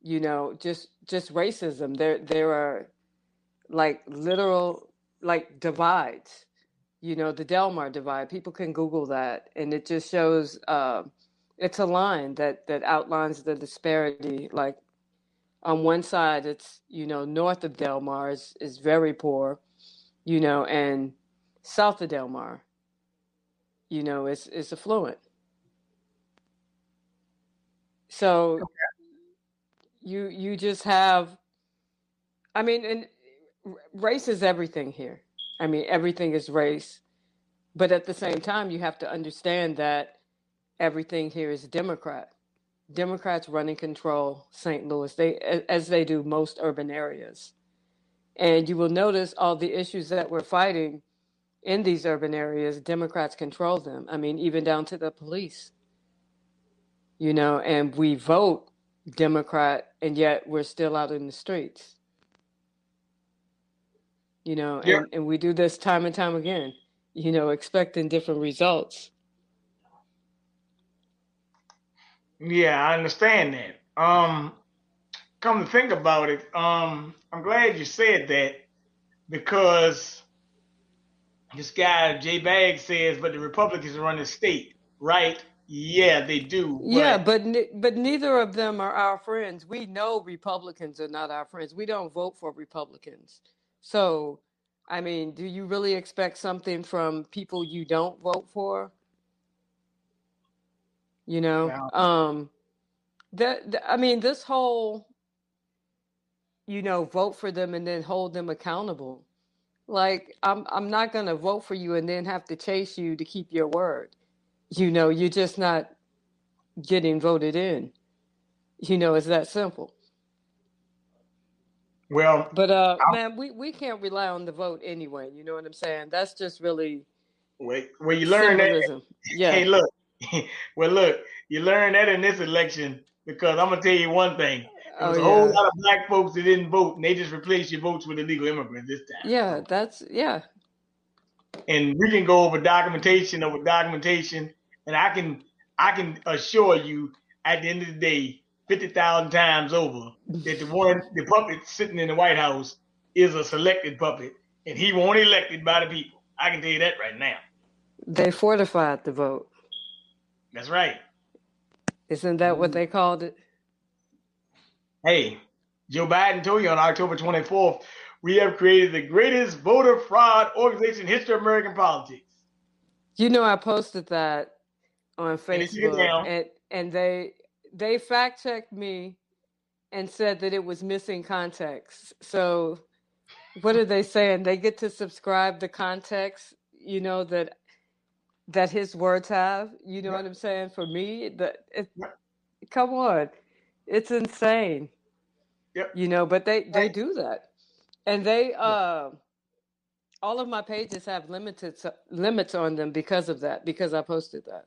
just racism. There are like literal like divides. The Delmar divide. People can Google that, and it just shows. It's a line that outlines the disparity. Like on one side, it's north of Delmar is very poor, and south of Delmar, is affluent. So you just have. I mean, and race is everything here. I mean, everything is race. But at the same time, you have to understand that everything here is Democrat. Democrats run and control St. Louis, as they do most urban areas. And you will notice all the issues that we're fighting in these urban areas, Democrats control them. I mean, even down to the police, and we vote Democrat, and yet we're still out in the streets, Yeah. and we do this time and time again, expecting different results. Yeah, I understand that. Come to think about it, I'm glad you said that because this guy Jay Baggs says, but the Republicans run the state, right? Yeah, they do. Yeah, But but neither of them are our friends. We know Republicans are not our friends. We don't vote for Republicans. So, I mean, do you really expect something from people you don't vote for? You know, now, I mean, this whole vote for them and then hold them accountable. Like, I'm not gonna vote for you and then have to chase you to keep your word. You're just not getting voted in. It's that simple. well, But I'll, man, we can't rely on the vote anyway. You know what I'm saying? That's just really wait, well, you learn that. symbolism. Hey, Yeah. look, well, look, you learn that in this election because I'm gonna tell you one thing. There Oh was a whole yeah. lot of black folks that didn't vote, and they just replaced your votes with illegal immigrants this time. Yeah, So, yeah. and we can go over documentation, and I can assure you, at the end of the day, 50,000 times over, that the puppet sitting in the White House is a selected puppet, and he won't elected by the people. I can tell you that right now. They fortified the vote. That's right. Isn't that what they called it? Hey, Joe Biden told you on October 24th, we have created the greatest voter fraud organization in history of American politics. I posted that on And they took it Facebook, down. and they fact checked me and said that it was missing context. So what are they saying? They get to subscribe the context, that his words have. You know what Yep, I'm saying? For me, yep, come on, it's insane. yep. But they Right. do that, and they Yeah. all of my pages have limits on them because of that. Because I posted that.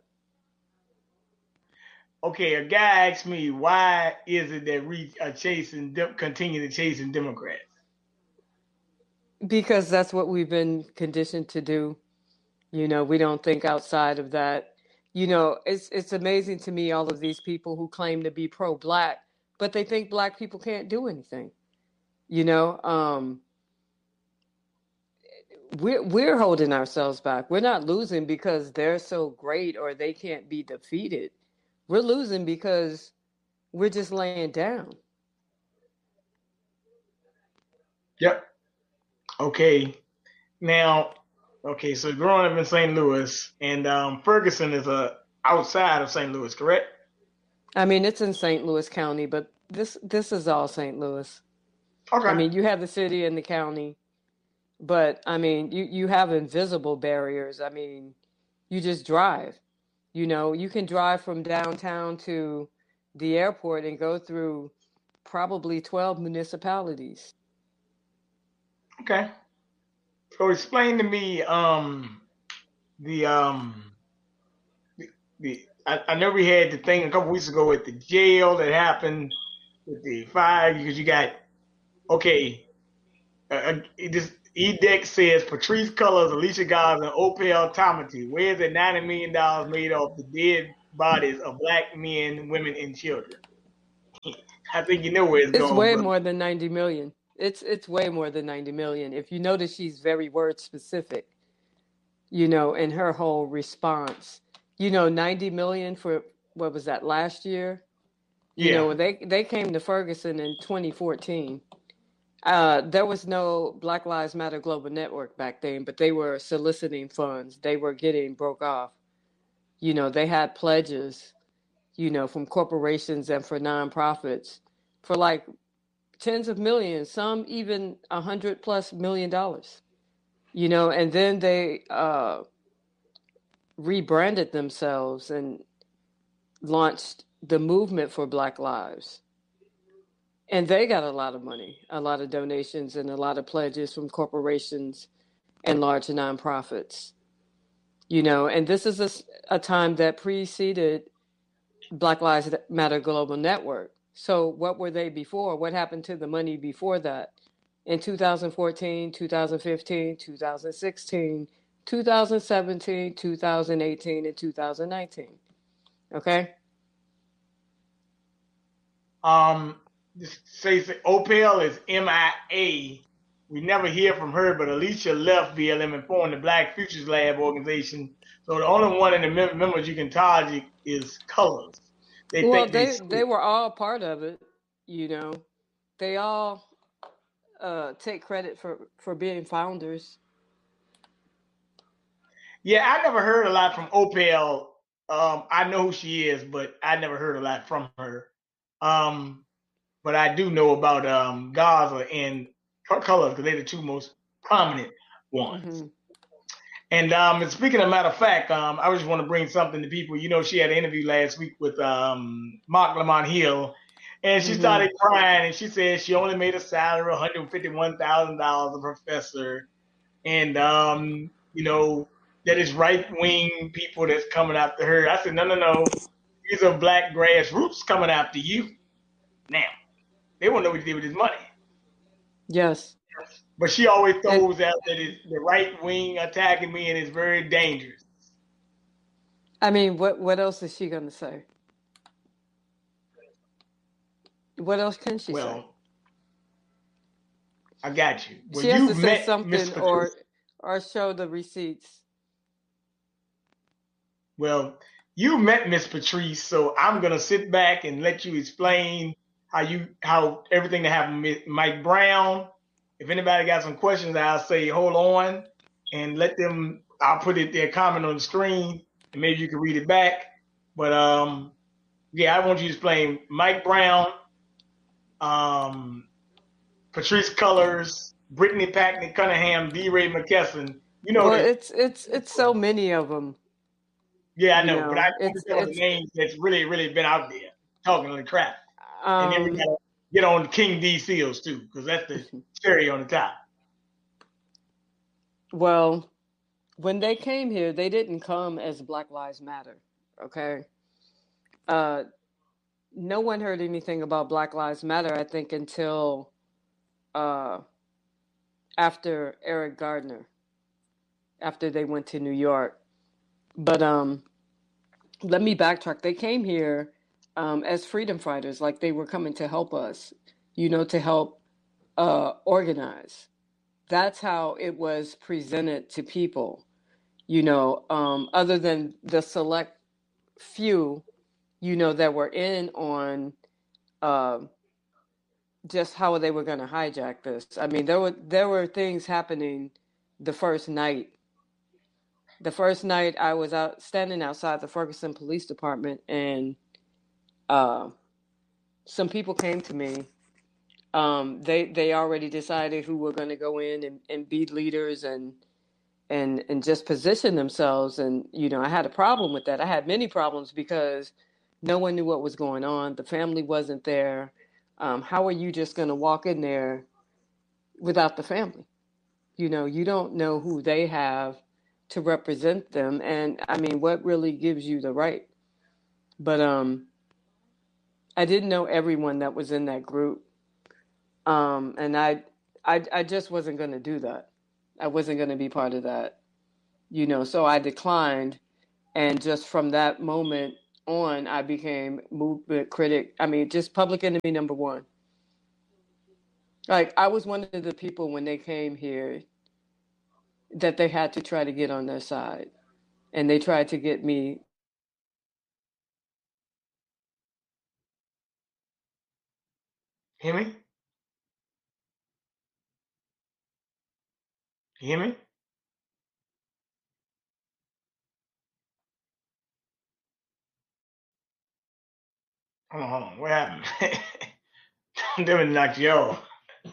Okay, a guy asked me, why is it that we are continue to chasing Democrats? Because that's what we've been conditioned to do. We don't think outside of that. It's amazing to me all of these people who claim to be pro-black, but they think black people can't do anything. You know, um, we're holding ourselves back. We're not losing because they're so great or they can't be defeated. We're losing because we're just laying down. Yep. Okay. Now, okay, so growing up in St. Louis, and Ferguson is outside of St. Louis, correct? I mean, it's in St. Louis County, but this is all St. Louis. I Okay. mean, you have the city and the county, but I mean, you have invisible barriers. I mean, you just drive. You can drive from downtown to the airport and go through probably 12 municipalities. Okay. So explain to me the I know we had the thing a couple weeks ago with the jail that happened with the fire because you got okay. This EDEC says Patrice Cullors, Alicia Gars, and Opel Tomati. Where's the $90 million made off the dead bodies of black men, women, and children? I think you know where it's It's going, way bro. more than 90 million. It's way more than 90 million. If you notice, she's very word specific, in her whole response. 90 million for, what was that, last year? Yeah. They came to Ferguson in 2014. There was no Black Lives Matter Global Network back then, but they were soliciting funds. They were getting broke off. They had pledges, from corporations and for nonprofits for like tens of millions, some even $100+ million. And then they rebranded themselves and launched the movement for Black Lives. And they got a lot of money, a lot of donations, and a lot of pledges from corporations and large nonprofits. And this is a time that preceded Black Lives Matter Global Network. So what were they before? What happened to the money before that? In 2014, 2015, 2016, 2017, 2018, and 2019. Okay? Just say Opel is MIA. We never hear from her, but Alicia left BLM and formed the Black Futures Lab organization. So the only one in the members you can target is Colors. They Well, think they they were all part of it, you know. They all take credit for being founders. Yeah, I never heard a lot from Opel. I know who she is, but I never heard a lot from her. But I do know about Gaza and Colors because they're the two most prominent ones. Mm-hmm. And speaking of matter of fact, I just want to bring something to people. She had an interview last week with Mark Lamont Hill, and she started crying, and she said she only made a salary of $151,000 a professor, and that is right wing people that's coming after her. I said, no, these are black grassroots coming after you. Now they won't know what to do with his money. Yes. But she always throws out that it's the right wing attacking me and it's very dangerous. I mean, what else is she going to say? What else can she say? I got you. Well, she has to say something or show the receipts. Well, you met Miss Patrice, so I'm going to sit back and let you explain how everything that happened with Mike Brown. If anybody got some questions, I'll say hold on and let them. I'll put their comment on the screen, and maybe you can read it back. But yeah, I want you to explain Mike Brown, Patrice Cullors, Brittany Packnett Cunningham, DeRay McKesson. Well, it's so many of them. Yeah, I know, but I think some of the names that's really, really been out there talking the crap. And then we gotta get on King D Seals too, because that's the cherry on the top. Well, when they came here, they didn't come as Black Lives Matter. Okay. No one heard anything about Black Lives Matter, I think, until after Eric Gardner, after they went to New York. But let me backtrack. They came here as freedom fighters, like they were coming to help us, to help organize. That's how it was presented to people, other than the select few, that were in on just how they were going to hijack this. I mean, there were things happening the first night. The first night I was out standing outside the Ferguson Police Department, and some people came to me. They already decided who were going to go in and be leaders and just position themselves. And, I had a problem with that. I had many problems because no one knew what was going on. The family wasn't there. How are you just going to walk in there without the family? You don't know who they have to represent them. And I mean, what really gives you the right? But I didn't know everyone that was in that group. And I just wasn't going to do that. I wasn't going to be part of that, so I declined. And just from that moment, on, I became movement critic. I mean, just public enemy number one. Like, I was one of the people when they came here that they had to try to get on their side. And they tried to get me. Hear me? You hear me? Hold on. What happened? Them knocked you off.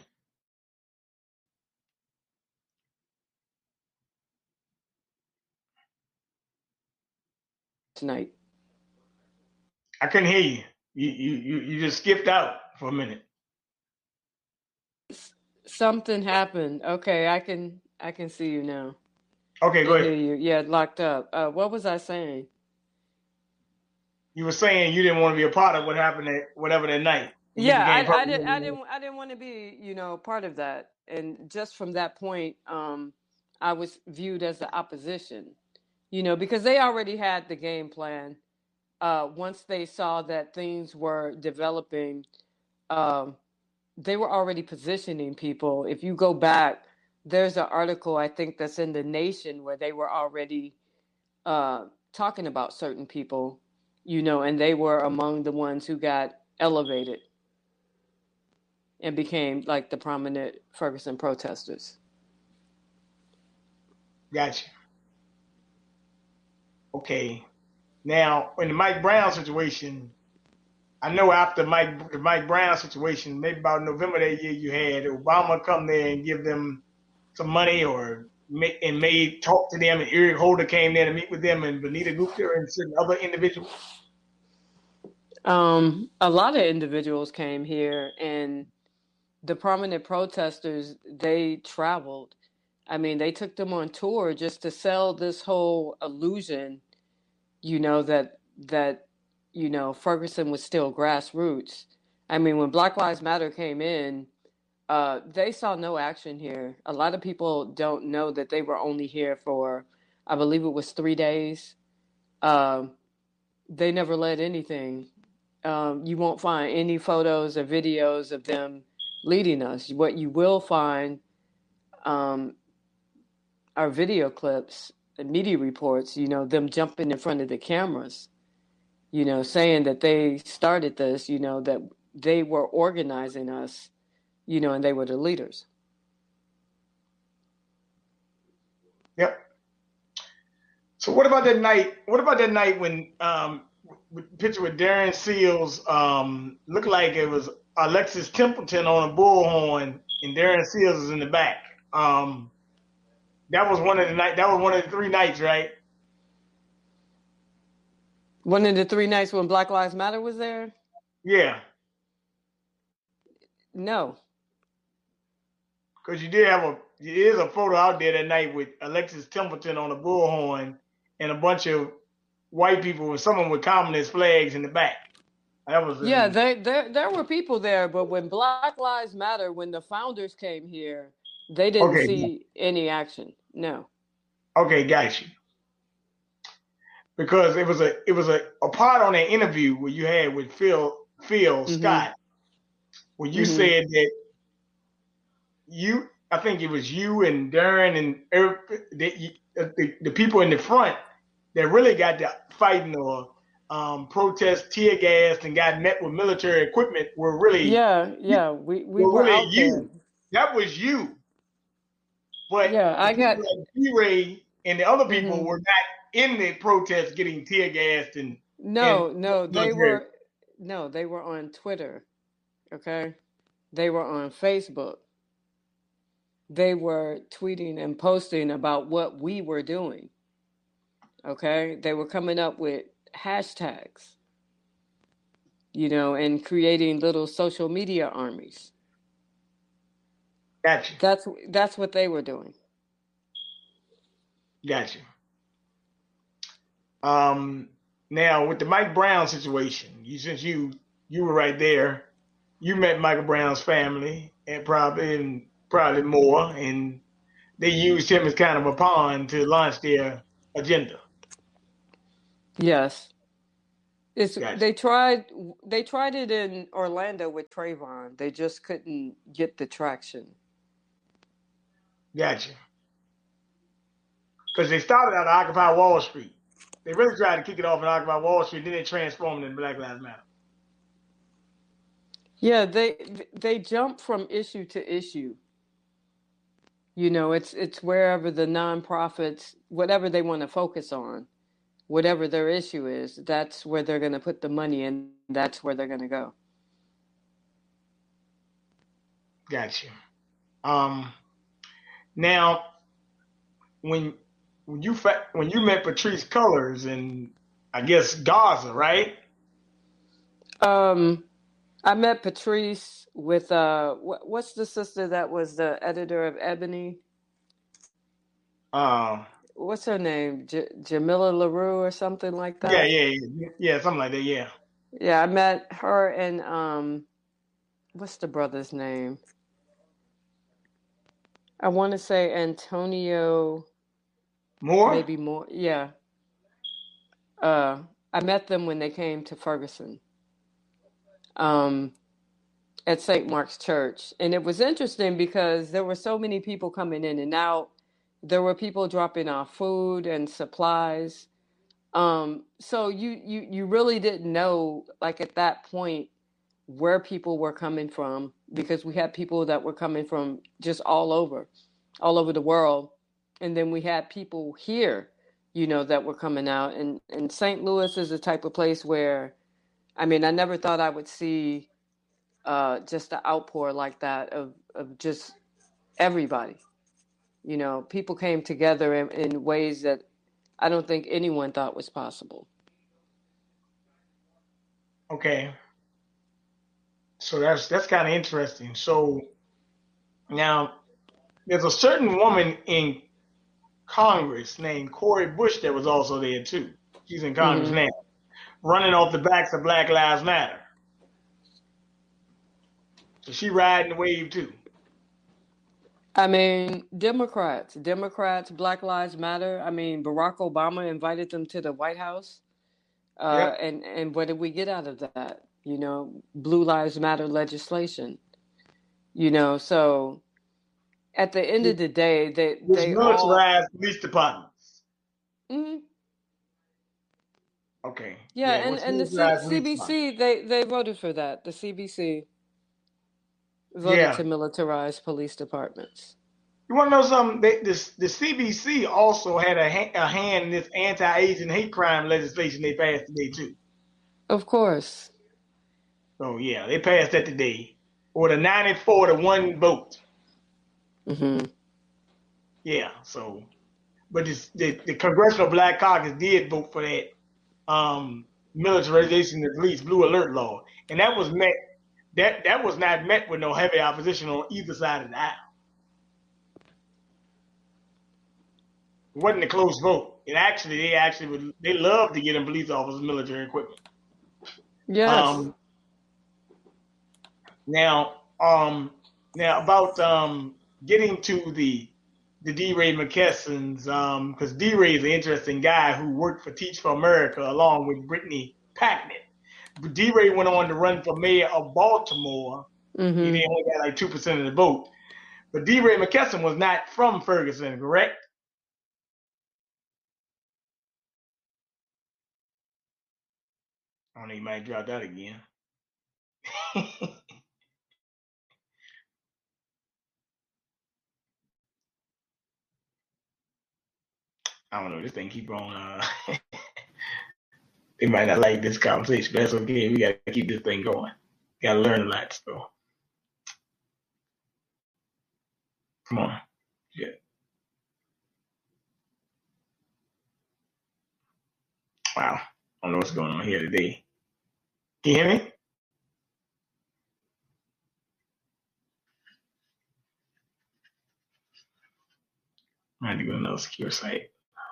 Tonight. I couldn't hear you. You just skipped out for a minute. Something happened. Okay, I can see you now. Okay, go And hear ahead. you. Yeah, locked up. What was I saying? You were saying you didn't want to be a part of what happened at whatever that night, and you Yeah, became I public didn't I enemy. didn't I didn't want to be, part of that. And just from that point, I was viewed as the opposition, because they already had the game plan. Once they saw that things were developing, um, they were already positioning people. If you go back, there's an article I think that's in the Nation where they were already talking about certain people, and they were among the ones who got elevated and became like the prominent Ferguson protesters. Gotcha. Okay. Now, in the Mike Brown situation, I know after the Mike Brown situation, maybe about November that year, you had Obama come there and give them some money and made talk to them, and Eric Holder came there to meet with them, and Benita Gupta and certain other individuals. A lot of individuals came here, and the prominent protesters, they traveled. I mean, they took them on tour just to sell this whole illusion, that Ferguson was still grassroots. I mean, when Black Lives Matter came in, they saw no action here. A lot of people don't know that they were only here for, I believe it was 3 days. Um, they never led anything. You won't find any photos or videos of them leading us. What you will find um, are video clips and media reports, them jumping in front of the cameras, saying that they started this, that they were organizing us, and they were the leaders. Yep. So what about that night? What about that night when picture with Darren Seals looked like it was Alexis Templeton on a bullhorn and Darren Seals is in the back. That was one of the night. That was one of the 3 nights, right? One of the 3 nights when Black Lives Matter was there? Yeah, No. because you did have there is a photo out there that night with Alexis Templeton on a bullhorn and a bunch of white people with someone with communist flags in the back. That was Yeah, there were people there, but when Black Lives Matter, when the founders came here, they didn't okay. see any action. No. Okay, got you. Because it was a part on that interview where you had with Phil Mm-hmm. Scott, where you Mm-hmm. said that I think it was you and Darren and Eric, the people in the front that really got to fighting or protest, tear gassed, and got met with military equipment were really we were really out there. you. That was you. But Yeah, the I people got. like D-Ray and the other people Mm-hmm. were not in the protest getting tear gassed and No, military. they were on Twitter. Okay, they were on Facebook. They were tweeting and posting about what we were doing. Okay, they were coming up with hashtags, and creating little social media armies. Gotcha. That's what they were doing. Gotcha. Now with the Mike Brown situation, since you were right there, you met Michael Brown's family and probably more, and they used him as kind of a pawn to launch their agenda. Yes. It's Gotcha. they tried it in Orlando with Trayvon. They just couldn't get the traction. Gotcha. Because they started out at Occupy Wall Street. They really tried to kick it off at Occupy Wall Street, then they transformed it into Black Lives Matter. Yeah, they jump from issue to issue. It's wherever the nonprofits, whatever they want to focus on, whatever their issue is, that's where they're going to put the money and that's where they're going to go. Gotcha. Now, when you met Patrice Cullors in, I guess, Gaza, right? I met Patrice with what's the sister that was the editor of Ebony? What's her name? Jamila LaRue or something like Yeah, that? yeah, something like that. Yeah. Yeah, I met her and what's the brother's name? I want to say Antonio, More? maybe more. Yeah. I met them when they came to Ferguson, um, at St. Mark's Church. And it was interesting because there were so many people coming in and out. There were people dropping off food and supplies. So you really didn't know, like at that point, where people were coming from, because we had people that were coming from just all over the world. And then we had people here, that were coming out. And St. Louis is the type of place where, I mean, I never thought I would see just an outpour like that of just everybody. People came together in ways that I don't think anyone thought was possible. Okay. So that's kind of interesting. So now there's a certain woman in Congress named Cori Bush that was also there too. She's in Congress Hmm. now, running off the backs of Black Lives Matter. So she riding the wave too. I mean, Democrats, Black Lives Matter. I mean, Barack Obama invited them to the White House. Yep. And what did we get out of that? Blue Lives Matter legislation. So at the end of the day, Which they all. militarized police departments. Mhm. Okay. Yeah, Yeah, and which and the militarized police departments. CBC, they voted for that. The CBC voted Yeah. to militarize police departments. You want to know something? The CBC also had a hand in this anti-Asian hate crime legislation they passed today too. Of course. So yeah, they passed that today, with a 94-1 vote. Hmm. Yeah. So, but the Congressional Black Caucus did vote for that militarization of police blue alert law, and that was met. That was not met with no heavy opposition on either side of the aisle. It wasn't a close vote. They love to get in police officers military equipment. Yes. Um, now, now about getting to the DeRay McKesson's, because DeRay is an interesting guy who worked for Teach for America along with Brittany Packnett. DeRay went on to run for mayor of Baltimore. He Hmm. only got like 2% of the vote. But DeRay McKesson was not from Ferguson, correct? I don't know, he might drop that again. I don't know, this thing keep on they might not like this conversation, but that's okay. We gotta keep this thing going. Gotta learn a lot, so come on. Yeah. Wow. I don't know what's going on here today. Can you hear me? I had to go to another secure site.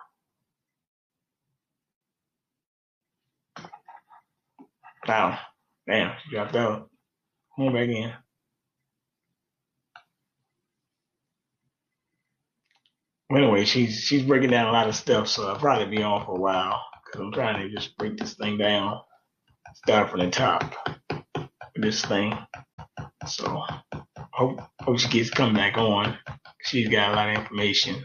Wow. Damn, she dropped out. Come on back in. Well, anyway, she's breaking down a lot of stuff, so I'll probably be on for a while because I'm trying to just break this thing down. start from the top of this thing. So hope she gets come back on. She's got a lot of information.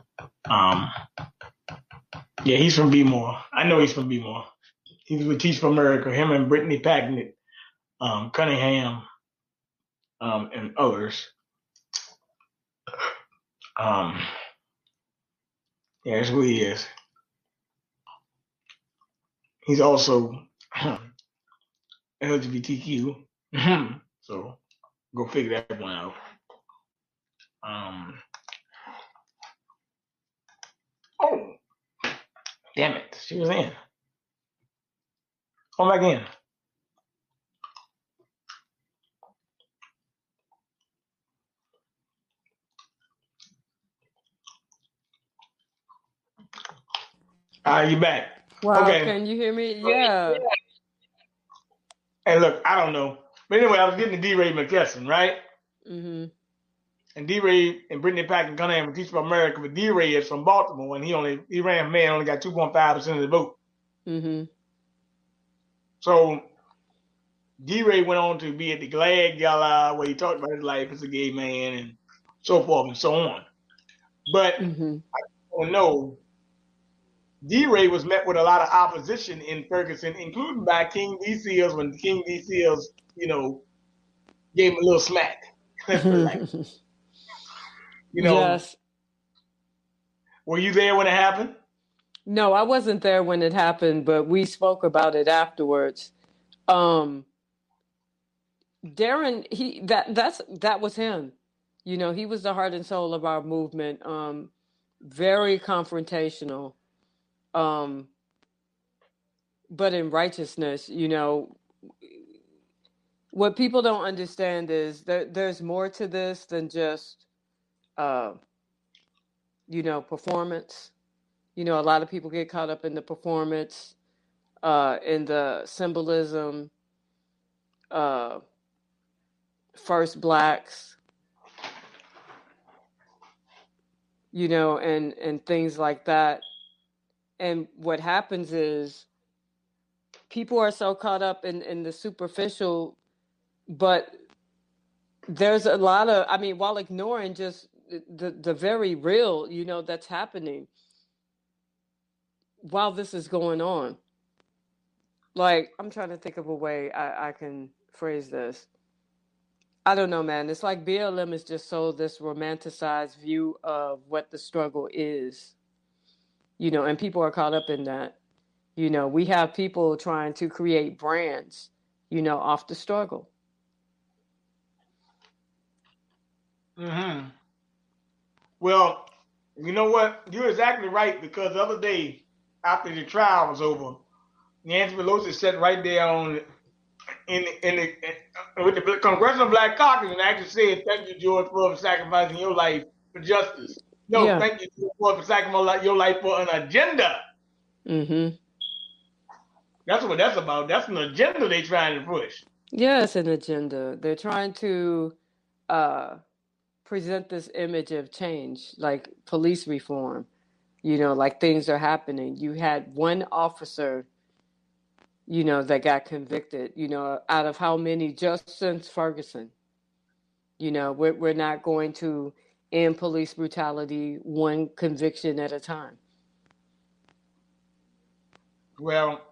Yeah, he's from B-More. I know he's from B-More. He's with Teach for America. Him and Brittany Packnett, Cunningham, and others. Yeah, that's who he is. He's also LGBTQ. So go figure that one out. Oh, damn it. She was in. Come back in. You back. Wow, Okay. can you hear me? Yeah. Hey, look, I don't know. But anyway, I was getting to D-Ray McKesson, right? Mm-hmm. And D-Ray and Brittany Packnett Cunningham from Teach for America, but D-Ray is from Baltimore, and he ran for mayor, only got 2.5% of the vote. Mm-hmm. So D-Ray went on to be at the Glad Gala where he talked about his life as a gay man and so forth and so on. But I don't know. D-Ray was met with a lot of opposition in Ferguson, including by King D. Seals when King D. Seals, gave him a little smack. Yes. Were you there when it happened? No, I wasn't there when it happened, but we spoke about it afterwards. Darren, that was him. He was the heart and soul of our movement. Very confrontational. But in righteousness, what people don't understand is there's more to this than just, performance. A lot of people get caught up in the performance, in the symbolism, first blacks, and things like that. And what happens is people are so caught up in the superficial, but there's a lot of, while ignoring just the very real, that's happening while this is going on. Like, I'm trying to think of a way I can phrase this. I don't know, man. It's like BLM is just so this romanticized view of what the struggle is, and people are caught up in that. We have people trying to create brands, off the struggle. Mm-hmm. Well, you know what? You're exactly right, because the other day, after the trial was over, Nancy Pelosi sat right there with the Congressional Black Caucus and actually said, "Thank you, George Floyd, for sacrificing your life for justice." No, yeah. Thank you, George Floyd, for sacrificing your life for an agenda. Mm-hmm. That's what that's about. That's an agenda they're trying to push. Yeah, it's an agenda. They're trying to present this image of change, like police reform, like things are happening. You had one officer, that got convicted, out of how many just since Ferguson. We're not going to end police brutality one conviction at a time. Well,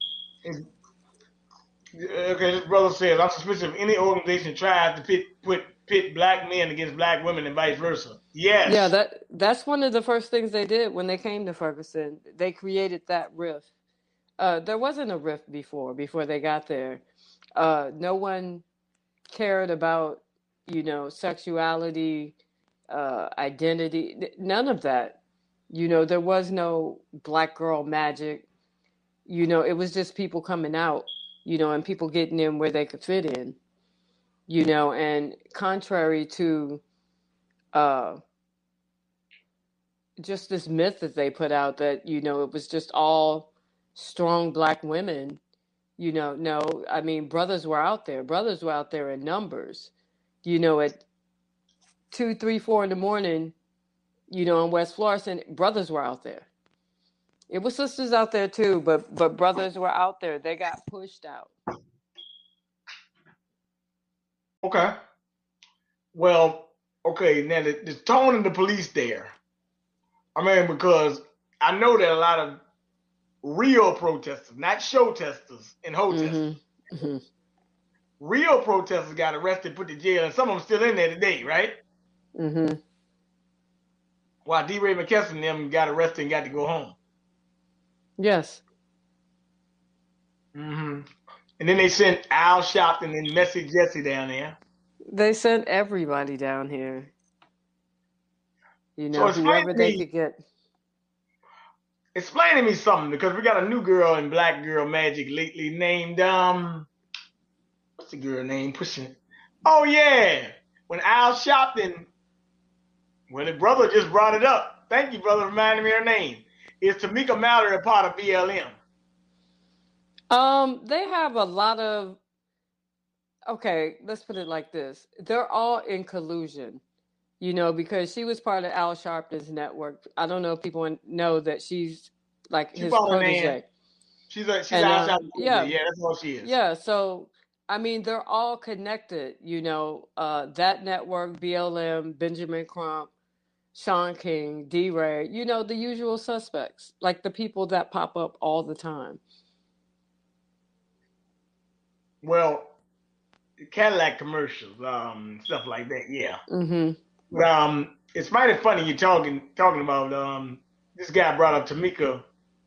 okay, this brother says, I'm suspicious of any organization tries to pit black men against black women and vice versa. Yes. Yeah, that's one of the first things they did when they came to Ferguson. They created that rift. There wasn't a rift before they got there. No one cared about, sexuality, identity, none of that. There was no black girl magic. It was just people coming out, and people getting in where they could fit in, and contrary to just this myth that they put out that, it was just all strong black women, no, brothers were out there. Brothers were out there in numbers, at 2, 3, 4 in the morning, in West Florissant, brothers were out there. It was sisters out there too, but brothers were out there. They got pushed out. Okay. Well, okay. Now the tone of the police there. I mean, because I know that a lot of real protesters, not show testers and hoe testers, real protesters got arrested, put to jail, and some of them still in there today, right? While DeRay McKesson and them got arrested and got to go home. Yes. And then they sent Al Sharpton and Messy Jesse down there. They sent everybody down here. You know, so whoever they could get. Explain to me something, because we got a new girl in Black Girl Magic lately named what's the girl name? Pushing. Oh yeah, when Al Sharpton, well, the brother just brought it up. Thank you, brother, reminding me her name. Is Tamika Mallory a part of BLM? They have a lot of. Okay, let's put it like this: they're all in collusion. You know, because she was part of Al Sharpton's network. I don't know if people know that she's like his protege. She's Al Sharpton. Yeah, that's what she is. Yeah, so I mean, they're all connected. You know, that network, BLM, Benjamin Crump, Shaun King, DeRay. You know, the usual suspects, like the people that pop up all the time. Well, Cadillac commercials, stuff like that. Yeah. It's mighty funny you're talking about this guy brought up Tamika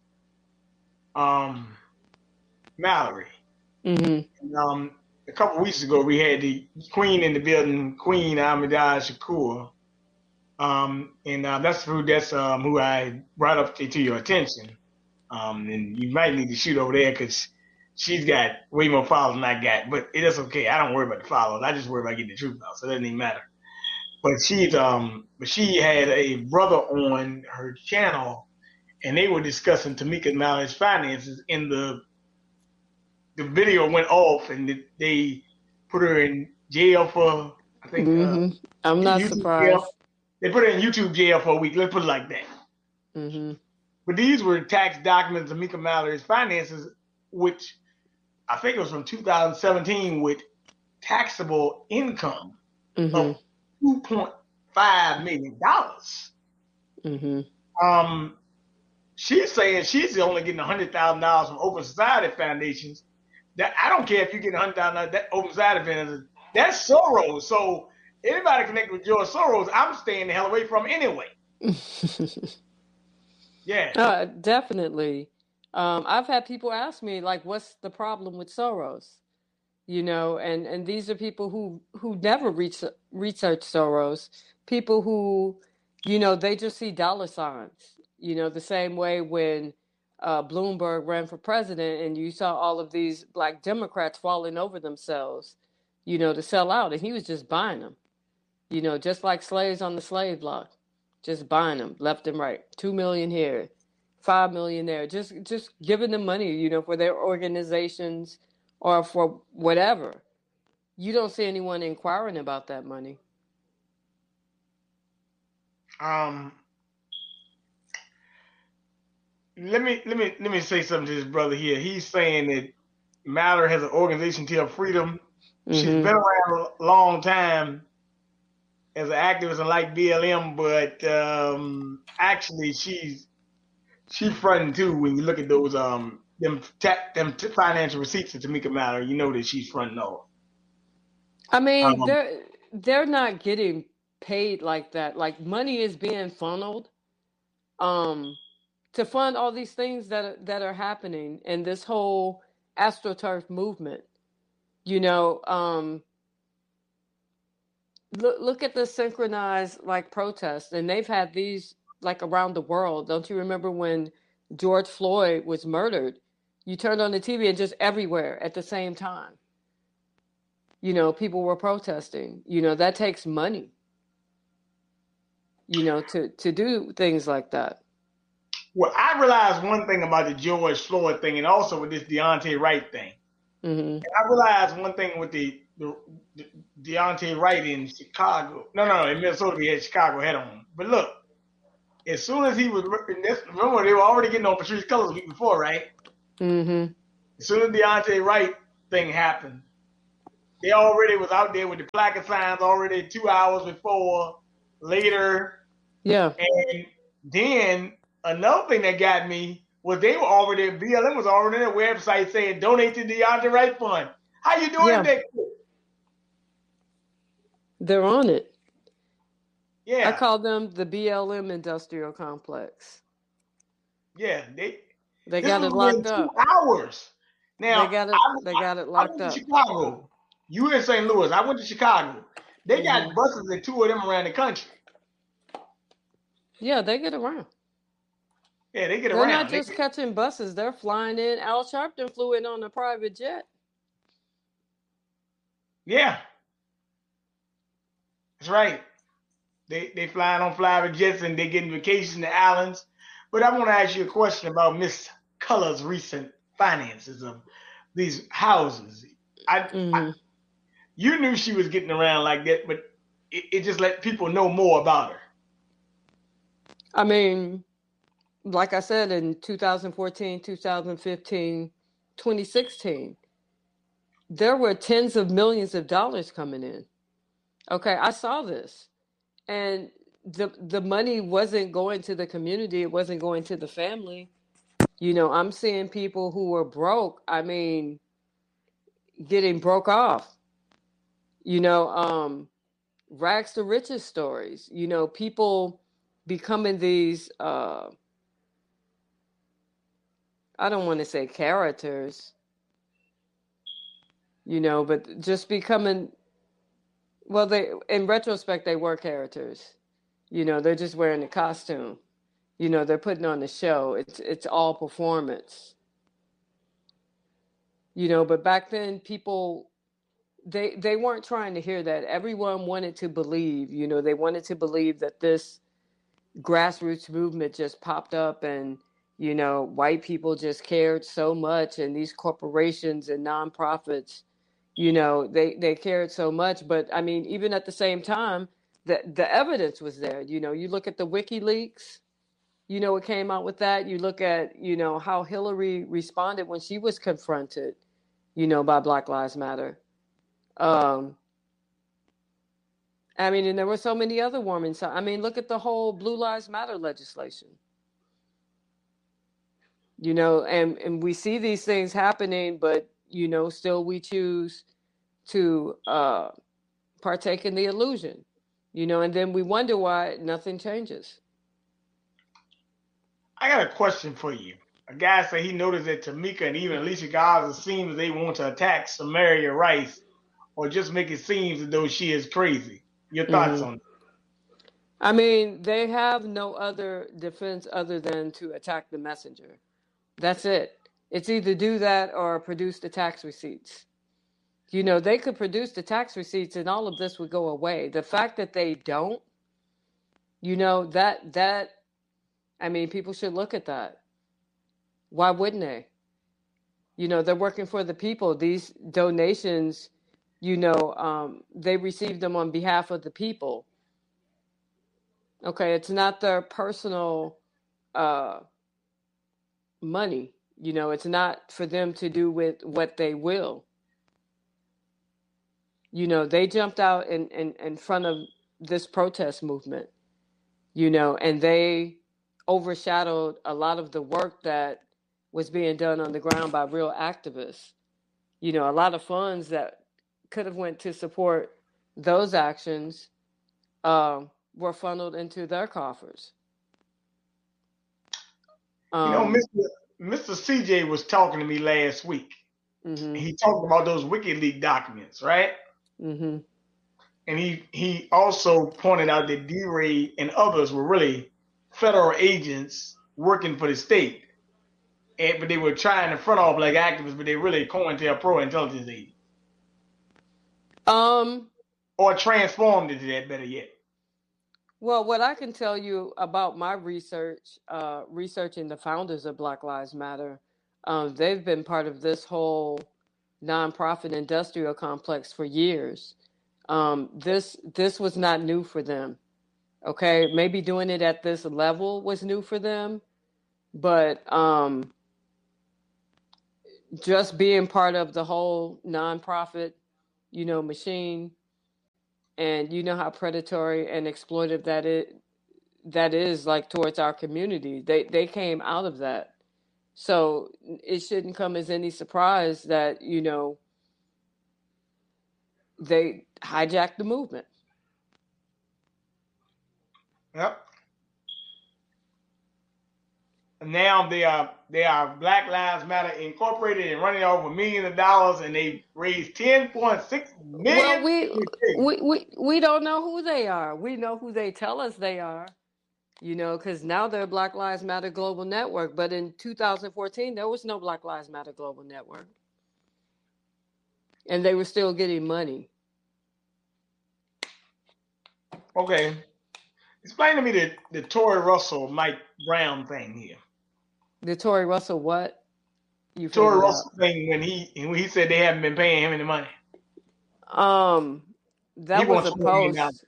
Mallory. And, a couple of weeks ago we had the Queen in the building, Queen Ahmadiyya Shakur. And that's who I brought up to your attention. And you might need to shoot over there because she's got way more followers than I got, but it is okay. I don't worry about the followers. I just worry about getting the truth out, so it doesn't even matter. But she had a brother on her channel, and they were discussing Tamika Mallory's finances. And the video went off, and they put her in jail for, I think. I'm not surprised. Jail. They put her in YouTube jail for a week. Let's put it like that. But these were tax documents of Tamika Mallory's finances, which I think it was from 2017, with taxable income of $2.5 million. She's saying she's only getting $100,000 from Open Society foundations. That I don't care if you get $100,000 that Open Society foundations. That's Soros. So anybody connected with George Soros, I'm staying the hell away from anyway. Yeah. Definitely. I've had people ask me, like, what's the problem with Soros? You know, and these are people who never research Soros, people who, you know, they just see dollar signs, you know, the same way when Bloomberg ran for president and you saw all of these Black Democrats falling over themselves, you know, to sell out, and he was just buying them, you know, just like slaves on the slave block, just buying them left and right. 2 million here, 5 million there, just giving them money, you know, for their organizations or for whatever. You don't see anyone inquiring about that money. Let me say something to this brother here. He's saying that Mallory has an organization till freedom. She's been around a long time as an activist and like BLM, but actually she's fronting too. When you look at those them financial receipts of Tamika Mallory, you know that she's fronting off. I mean, they're not getting paid like that. Like, money is being funneled to fund all these things that are happening in this whole AstroTurf movement. You know, look at the synchronized like protests, and they've had these like around the world. Don't you remember when George Floyd was murdered? You turned on the TV and just everywhere at the same time, you know, people were protesting. You know, that takes money, you know, to do things like that. Well, I realized one thing about the George Floyd thing, and also with this Deontay Wright thing. And I realized one thing with the Deontay Wright in Chicago. No, in Minnesota, we had Chicago head on. But look, as soon as he was, remember they were already getting on Patrisse Cullors the week before, right? Mm-hmm. As soon as Deontay Wright thing happened, they already was out there with the placard signs already 2 hours before, later. Yeah. And then another thing that got me was they were already, BLM was already on their website saying donate to Deontay Wright Fund. How you doing Yeah. today? They're on it. Yeah. I call them the BLM industrial complex. Yeah. They This got was it locked within 2 up. hours. Now, They got it I locked went to up. Chicago. You in St. Louis. I went to Chicago. They got Mm-hmm. buses and 2 of them around the country. Yeah, they get around. Yeah, they get They're around. not just catching buses. They're flying in. Al Sharpton flew in on a private jet. Yeah. That's right. They flying on private jets and they getting vacations to islands. But I want to ask you a question about Miss Cullors' recent finances of these houses. Mm-hmm. You knew she was getting around like that, but it just let people know more about her. I mean, like I said, in 2014, 2015, 2016, there were tens of millions of dollars coming in. Okay, I saw this. And the money wasn't going to the community, it wasn't going to the family. You know, I'm seeing people who were broke, I mean, getting broke off. You know, rags to riches stories. You know, people becoming these I don't want to say characters, you know, but just becoming, well, they, in retrospect, they were characters. You know, they're just wearing a costume. You know, they're putting on the show. It's all performance. You know, but back then people, they weren't trying to hear that. Everyone wanted to believe, you know, they wanted to believe that this grassroots movement just popped up, and you know, white people just cared so much, and these corporations and nonprofits, you know, they cared so much. But I mean, even at the same time, the evidence was there. You know, you look at the WikiLeaks, you know, it came out with that. You look at, you know, how Hillary responded when she was confronted, you know, by Black Lives Matter. Um, I mean, and there were so many other women. So, I mean, look at the whole Blue Lives Matter legislation. You know, and we see these things happening, but, you know, still we choose to partake in the illusion, you know, and then we wonder why nothing changes. I got a question for you. A guy said he noticed that Tamika and even Alicia Garza seems they want to attack Samaria Rice or just make it seem as though she is crazy. Your thoughts Mm-hmm. on it? I mean, they have no other defense other than to attack the messenger. That's it. It's either do that or produce the tax receipts. You know, they could produce the tax receipts and all of this would go away. The fact that they don't, you know, that I mean, people should look at that. Why wouldn't they? You know, they're working for the people. These donations, you know, they receive them on behalf of the people. Okay, it's not their personal uh, money. You know, it's not for them to do with what they will. You know, they jumped out in front of this protest movement, you know, and they overshadowed a lot of the work that was being done on the ground by real activists. You know, a lot of funds that could have went to support those actions were funneled into their coffers. You know, Um, Mr. CJ was talking to me last week. mm-hmm, He talked about those WikiLeaks documents, right? mm-hmm. And he also pointed out that D-Ray and others were really federal agents working for the state. But they were trying to front off like activists, but they really COINTELPRO intelligence agents. Um, Or transformed into that, better yet. well, what I can tell you about my research, researching the founders of Black Lives Matter, they've been part of this whole nonprofit industrial complex for years. This was not new for them. Okay, maybe doing it at this level was new for them, but just being part of the whole nonprofit, machine, and you know how predatory and exploitive that is, like, towards our community. They came out of that. So it shouldn't come as any surprise that, they hijacked the movement. Yep. And now they are Black Lives Matter Incorporated and running over millions of dollars, and they raised 10.6 Well, million. we don't know who they are. We know who they tell us they are, because now they're Black Lives Matter Global Network. But in 2014, there was no Black Lives Matter Global Network. And they were still getting money. Okay. Explain to me the Tory Russell, Mike Brown thing here. The Tory Russell what? You Tory Russell thing when he said they haven't been paying him any money. That was a post.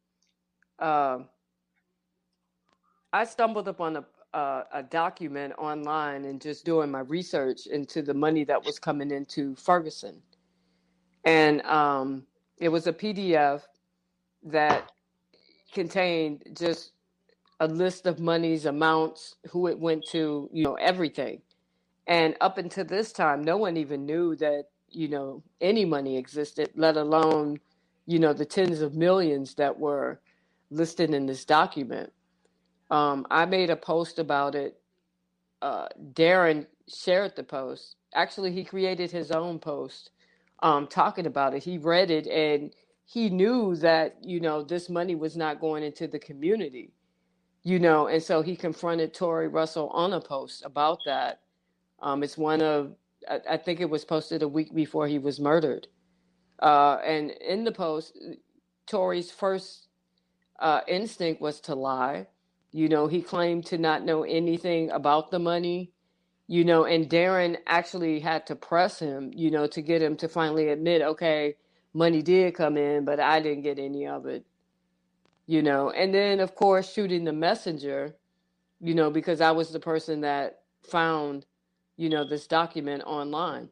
I stumbled upon a document online and just doing my research into the money that was coming into Ferguson. And it was a PDF that contained just a list of monies, amounts, who it went to, everything. And up until this time, no one even knew that, any money existed, let alone, the tens of millions that were listed in this document. I made a post about it. Darren shared the post. Actually, he created his own post talking about it. He read it and he knew that, this money was not going into the community, and so he confronted Tory Russell on a post about that. It's one of, I think it was posted a week before he was murdered. And in the post, Tory's first instinct was to lie. He claimed to not know anything about the money, and Darren actually had to press him, to get him to finally admit, okay, money did come in, but I didn't get any of it, and then, of course, shooting the messenger, because I was the person that found, this document online.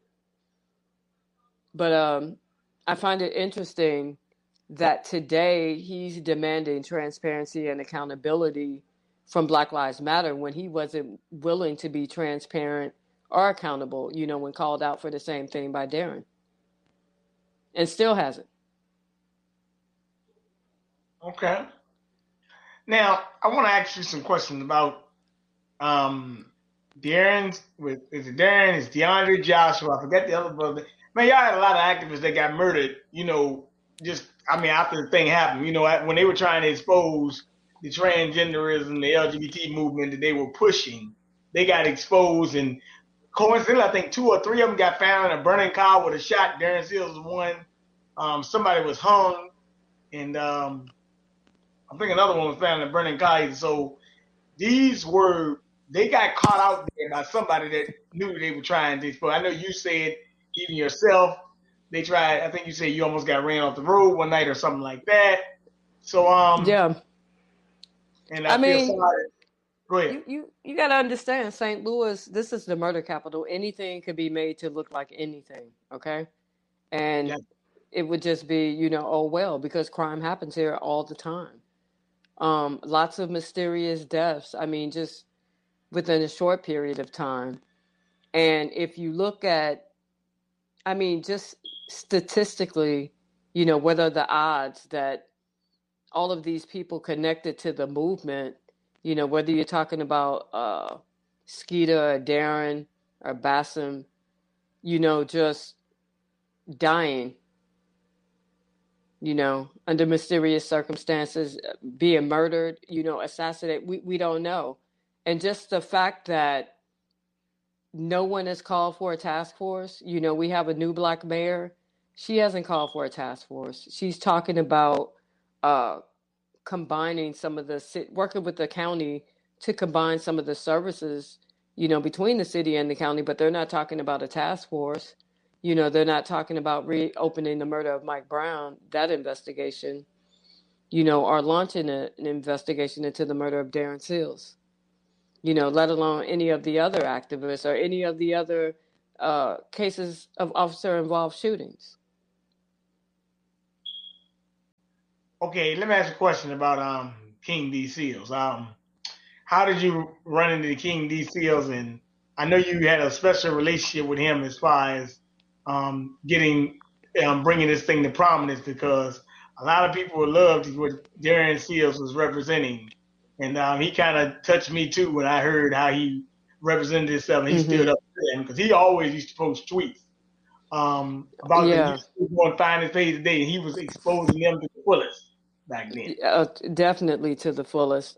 But I find it interesting that today he's demanding transparency and accountability from Black Lives Matter when he wasn't willing to be transparent or accountable, when called out for the same thing by Darren. And still hasn't. Okay. Now, I want to ask you some questions about Darren's, is it Darren, it's DeAndre, Joshua, I forget the other brother. Man, y'all had a lot of activists that got murdered, after the thing happened, when they were trying to expose the transgenderism, the LGBT movement that they were pushing, they got exposed, and coincidentally, I think 2 or 3 of them got found in a burning car with a shot. Darren Seals was one. Somebody was hung, and I think another one was found in a burning car. So they got caught out there by somebody that knew they were trying to expose. I know you said, even yourself, they tried. I think you said you almost got ran off the road one night or something like that. So yeah. And I feel sorry. Go ahead. You got to understand, St. Louis, this is the murder capital. Anything could be made to look like anything, okay? And it would just be, oh well, because crime happens here all the time. Lots of mysterious deaths. I mean, just within a short period of time. And if you look at, just statistically, what are the odds that all of these people connected to the movement, whether you're talking about Skeeta or Darren or Bassem, just dying, under mysterious circumstances, being murdered, assassinated, we don't know. And just the fact that no one has called for a task force, we have a new Black mayor. She hasn't called for a task force. She's talking about combining some of working with the county to combine some of the services, between the city and the county, but they're not talking about a task force. They're not talking about reopening the murder of Mike Brown, that investigation. are launching an investigation into the murder of Darren Seals, let alone any of the other activists or any of the other cases of officer-involved shootings. Okay, let me ask you a question about King D. Seals. How did you run into the King D. Seals? And I know you had a special relationship with him as far as getting bringing this thing to prominence, because a lot of people would love what Darren Seals was representing, and he kind of touched me too when I heard how he represented himself. And he stood up to him because he always used to post tweets about the youth on Find His Page Today, and he was exposing them to the fullest back then. Definitely to the fullest.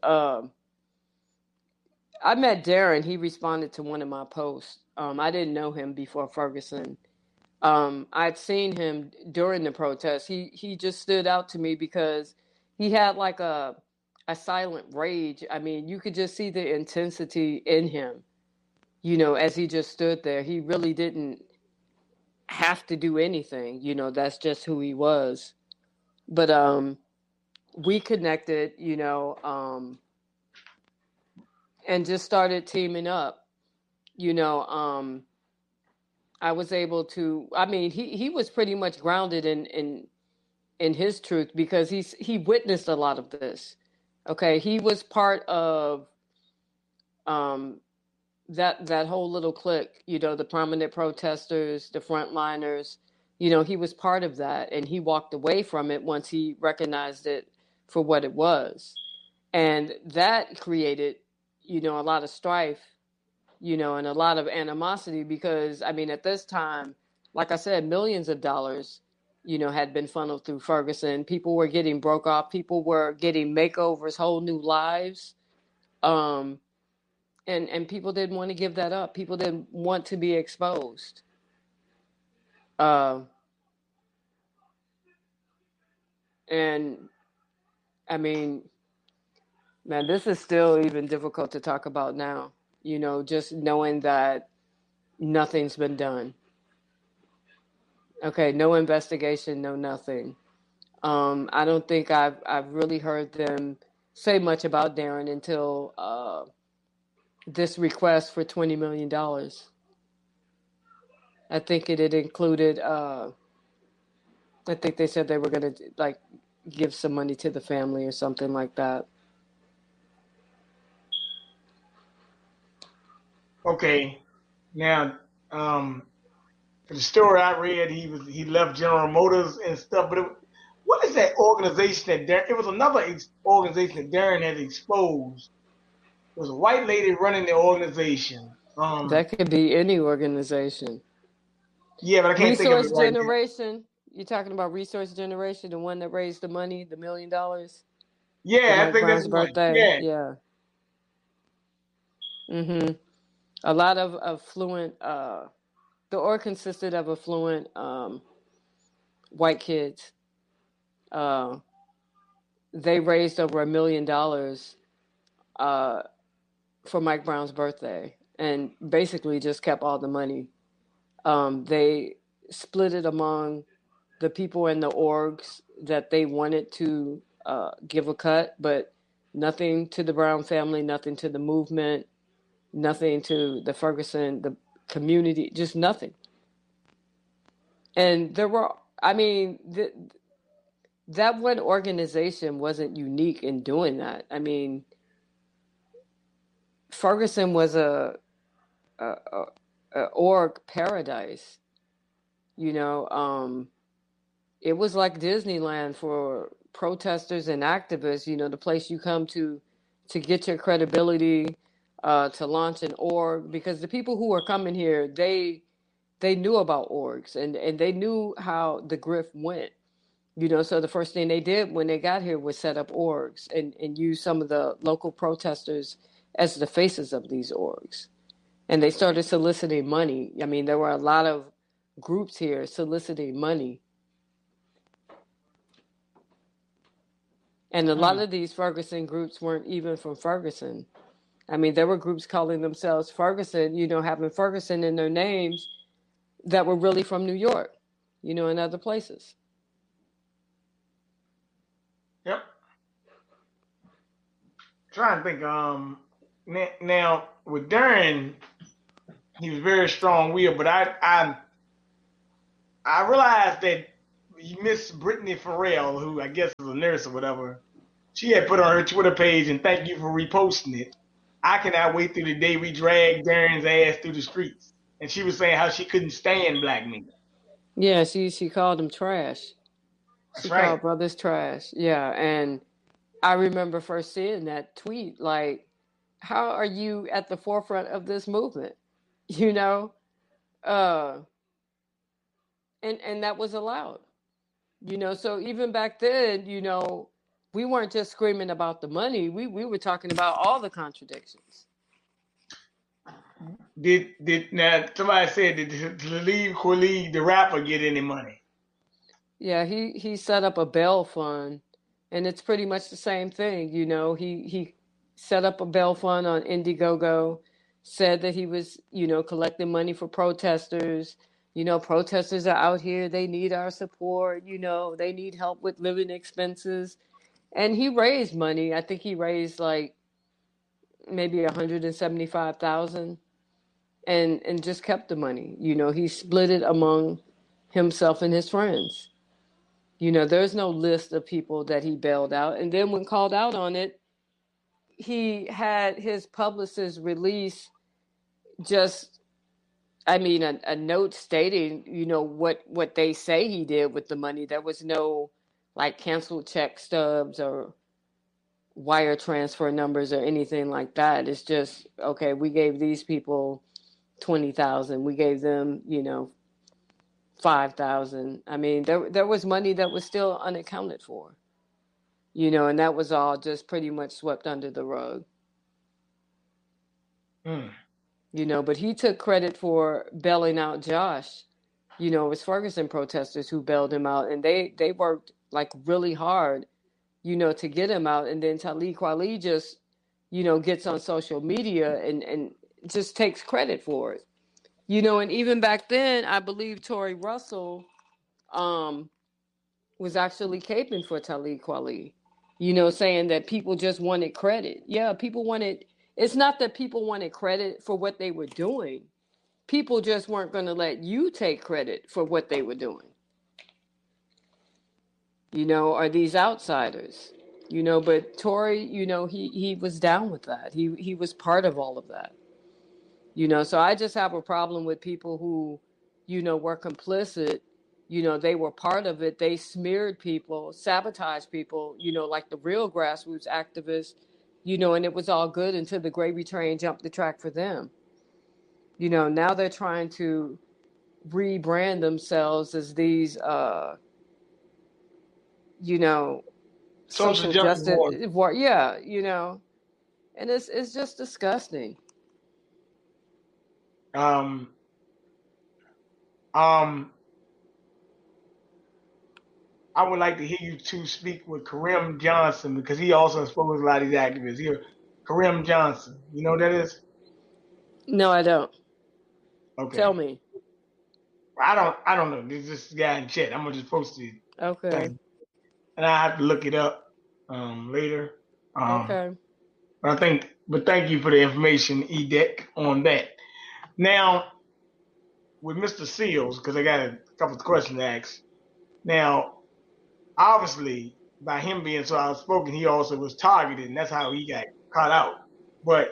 I met Darren. He responded to one of my posts. I didn't know him before Ferguson. I'd seen him during the protest. He just stood out to me because he had like a silent rage. I mean, you could just see the intensity in him, as he just stood there. He really didn't have to do anything. That's just who he was. But we connected, and just started teaming up. I was able to. I mean, he was pretty much grounded in his truth because he witnessed a lot of this. Okay, he was part of that whole little clique. The prominent protesters, the frontliners. He was part of that, and he walked away from it once he recognized it for what it was, and that created, a lot of strife. And a lot of animosity because, I mean, at this time, like I said, millions of dollars, had been funneled through Ferguson. People were getting broke off. People were getting makeovers, whole new lives. And people didn't want to give that up. People didn't want to be exposed. And I mean, man, this is still even difficult to talk about now. Just knowing that nothing's been done. Okay, no investigation, no nothing. I don't think I've really heard them say much about Darren until this request for $20 million. I think it included. I think they said they were going to give some money to the family or something like that. Okay, now the story I read, he left General Motors and stuff. But what is that organization that Darren? It was another organization that Darren had exposed. It was a white lady running the organization. That could be any organization. Yeah, but I can't think of it Resource Generation. You're talking about Resource Generation, the one that raised the money, the $1 million. Yeah, I think that's birthday. Yeah. A lot of affluent. The org consisted of affluent white kids. They raised over $1 million for Mike Brown's birthday, and basically just kept all the money. They split it among the people in the orgs that they wanted to give a cut, but nothing to the Brown family, nothing to the movement, nothing to the Ferguson, the community, just nothing. And there were, I mean, that one organization wasn't unique in doing that. I mean, Ferguson was a org paradise. It was like Disneyland for protesters and activists. The place you come to get your credibility, to launch an org, because the people who were coming here, they knew about orgs and they knew how the grift went. So the first thing they did when they got here was set up orgs and use some of the local protesters as the faces of these orgs. And they started soliciting money. I mean, there were a lot of groups here soliciting money. And a lot of these Ferguson groups weren't even from Ferguson. I mean, there were groups calling themselves Ferguson, having Ferguson in their names that were really from New York, and other places. Yep. trying to think. Now with Darren, he was very strong-willed, but I realized that Miss Brittany Farrell, who I guess is a nurse or whatever, she had put on her Twitter page and thank you for reposting it. I cannot wait through the day we drag Darren's ass through the streets. And she was saying how she couldn't stand black men. Yeah, she called him trash. That's She right. called brothers trash. Yeah, and I remember first seeing that tweet. Like, how are you at the forefront of this movement? You know, uh, and that was allowed. So even back then, we weren't just screaming about the money. We were talking about all the contradictions. Did now somebody said did Talib Kweli the rapper get any money? Yeah, he set up a bail fund, and it's pretty much the same thing. He set up a bail fund on Indiegogo, said that he was collecting money for protesters. Protesters are out here; they need our support. They need help with living expenses, and he raised money. I think he raised like maybe 175,000, and just kept the money. He split it among himself and his friends. There's no list of people that he bailed out. And then when called out on it, he had his publicist release just, a note stating, what they say he did with the money. There was no like canceled check stubs or wire transfer numbers or anything like that. It's just, okay, we gave these people 20,000. We gave them, 5,000. There was money that was still unaccounted for. And that was all just pretty much swept under the rug. Hmm. But he took credit for bailing out Josh. It was Ferguson protesters who bailed him out, and they worked like really hard, to get him out. And then Talib Kweli just, gets on social media and just takes credit for it. And even back then, I believe Tory Russell was actually caping for Talib Kweli, saying that people just wanted credit. Yeah, it's not that people wanted credit for what they were doing. People just weren't going to let you take credit for what they were doing, or these outsiders, but Tory, he was down with that. He was part of all of that, so I just have a problem with people who, were complicit. They were part of it. They smeared people, sabotaged people, like the real grassroots activists, and it was all good until the gravy train jumped the track for them. Now they're trying to rebrand themselves as these, Social social justice justice, warrior. yeah, and it's just disgusting. Um, um, I would like to hear you two speak with Kareem Johnson because he also exposed a lot of these activists. Here, Kareem Johnson, you know who that is? No, I don't. Tell Okay, me. I don't know. There's this guy in chat. I'm gonna just post the Okay. thing, and I have to look it up later. Um, Okay. but thank you for the information, Edek, on that. Now, with Mr. Seals, because I got a couple of questions to ask. Now, obviously, by him being so outspoken, he also was targeted, and that's how he got caught out. But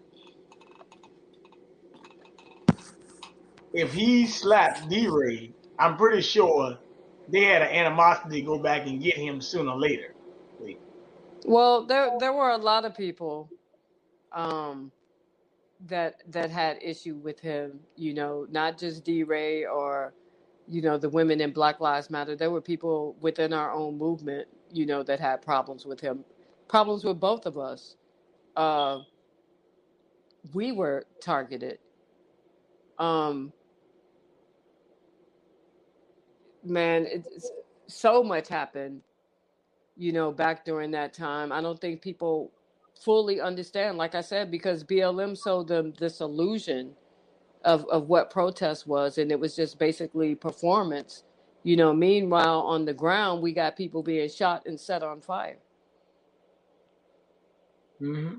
if he slapped D-Ray, I'm pretty sure they had an animosity to go back and get him sooner or later. Well, there were a lot of people um, that had issue with him. Not just D-Ray or the women in Black Lives Matter. There were people within our own movement, that had problems with him, problems with both of us. Uh, we were targeted. Um, man, it's so much happened, back during that time. I don't think people fully understand, like I said, because BLM sold them this illusion of what protest was, and it was just basically performance. Meanwhile, on the ground, we got people being shot and set on fire. Mm-hmm.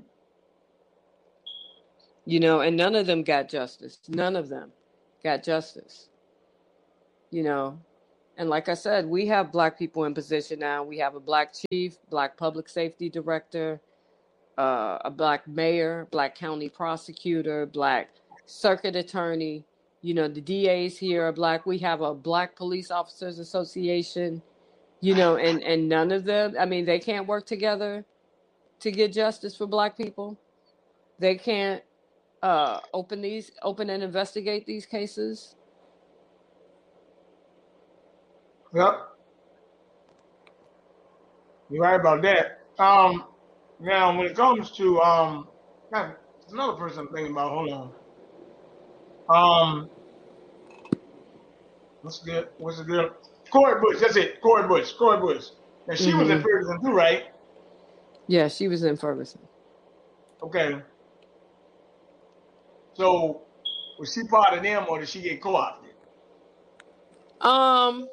You know, and none of them got justice. None of them got justice. You know, and like I said, we have black people in position now. We have a black chief, black public safety director, a black mayor, black county prosecutor, black circuit attorney. You know, the DAs here are black. We have a black police officers association. You know, and none of them. I mean, they can't work together to get justice for black people. They can't open and investigate these cases. Yep, you're right about that. Now when it comes to God, there's another person I'm thinking about. Hold on. Um, what's good? What's the good? Corey Bush. That's it. Corey Bush. Corey Bush. Now she was in Mm-hmm. Ferguson too, right? Yeah, she was in Ferguson. Okay. So was she part of them, or did she get co-opted? Um,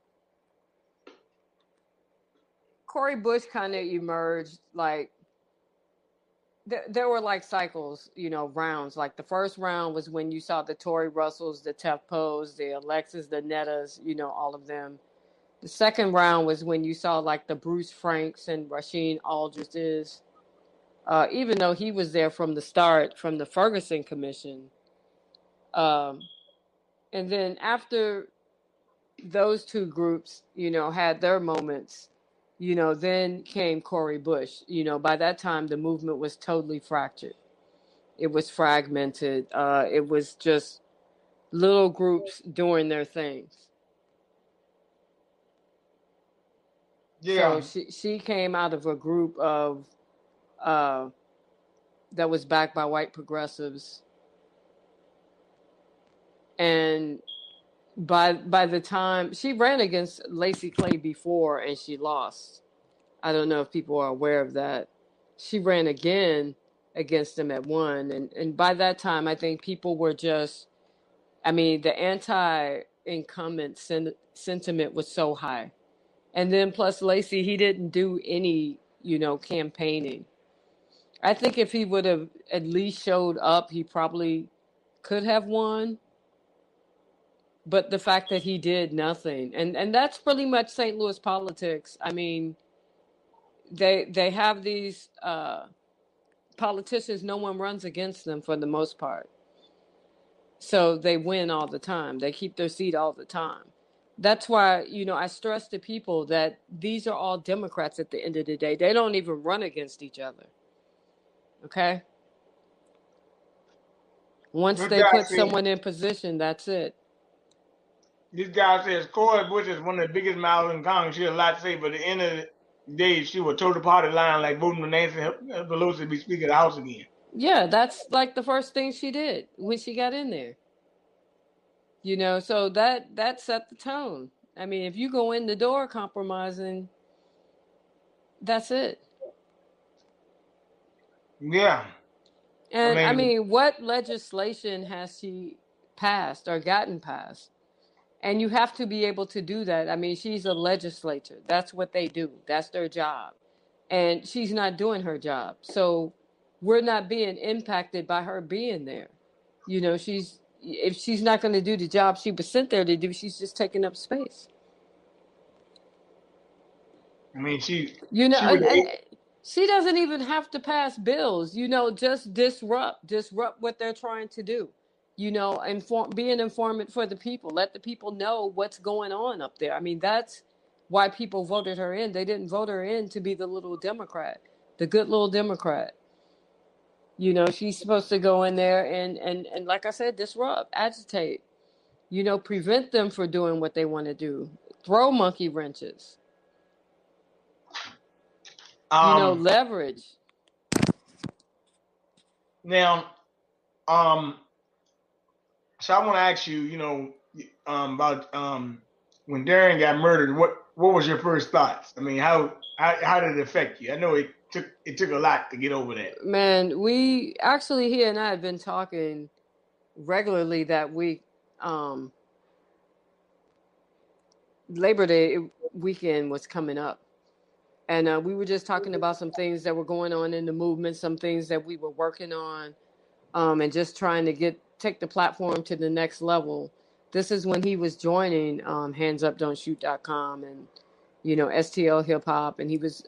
Corey Bush kind of emerged like there were like cycles, you know, rounds. Like the first round was when you saw the Tory Russells, the Tef Poes, the Alexis, the Nettas, you know, all of them. The second round was when you saw like the Bruce Franks and Rasheen Aldridge's. Even though he was there from the start, from the Ferguson Commission. Um, and then after those two groups, you know, had their moments, you know, then came Corey Bush. You know, by that time, the movement was totally fractured. It was fragmented. It was just little groups doing their things. So Yeah. she came out of a group of uh, that was backed by white progressives, and by the time she ran against Lacey Clay before and she lost. I don't know if people are aware of that. She ran again against him at one, and by that time I think people were just, I mean, the anti-incumbent sentiment was so high. And then plus Lacey, he didn't do any, you know, campaigning. I think if he would have at least showed up, he probably could have won. But the fact that he did nothing, and that's pretty much St. Louis politics. I mean, they have these politicians. No one runs against them for the most part, so they win all the time. They keep their seat all the time. That's why, you know, I stress to people that these are all Democrats at the end of the day. They don't even run against each other. Okay. Once This they guy put said. someone in position, that's it. This guy says Corey Bush is one of the biggest mouths in Congress. She had a lot to say, but at the end of the day, she would toe the party line like voting for Nancy Pelosi to be Speaker of the House again. Yeah, that's like the first thing she did when she got in there. You know, so that set the tone. I mean, if you go in the door compromising, that's it. Yeah, I And I mean, mean, what legislation has she passed or gotten passed? And you have to be able to do that. I mean, she's a legislator. That's what they do. That's their job. And she's not doing her job. So we're not being impacted by her being there. You know, if she's not going to do the job she was sent there to do, she's just taking up space. she You know, she was and she doesn't even have to pass bills. You know, just disrupt what they're trying to do. You know, be an informant for the people. Let the people know what's going on up there. I mean, that's why people voted her in. They didn't vote her in to be the little Democrat, the good little Democrat. You know, she's supposed to go in there and like I said, disrupt, agitate. You know, prevent them from doing what they want to do. Throw monkey wrenches. You know, um leverage. now so I want to ask you, about when Darren got murdered. What was your first thoughts? I mean, how did it affect you? I know it took a lot to get over that. Man, we actually, he and I had been talking regularly that week. Um, Labor Day weekend was coming up, And we were just talking about some things that were going on in the movement, some things that we were working on, and just trying to take the platform to the next level. This is when he was joining handsupdon'tshoot.com and, STL Hip Hop, and he was